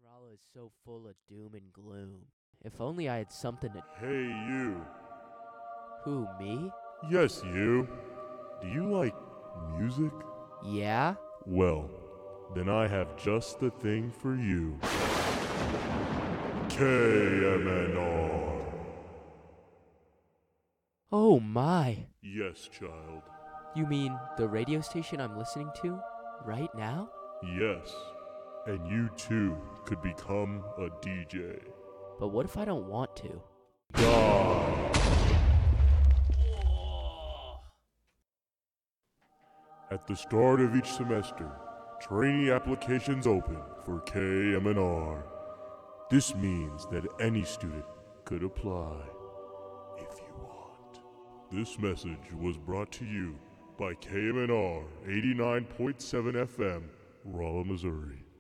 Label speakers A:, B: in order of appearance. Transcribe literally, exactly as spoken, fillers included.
A: Rolla is so full of doom and gloom. If only I had something to.
B: Hey, you.
A: Who, me?
B: Yes, you. Do you like music?
A: Yeah?
B: Well, then I have just the thing for you. K M N R.
A: Oh my.
B: Yes, child.
A: You mean the radio station I'm listening to right now?
B: Yes. And you too could become a D J.
A: But what if I don't want to?
B: Die. At the start of each semester, trainee applications open for K M N R. This means that any student could apply if you want. This message was brought to you by K M N R eighty-nine point seven F M, Rolla, Missouri.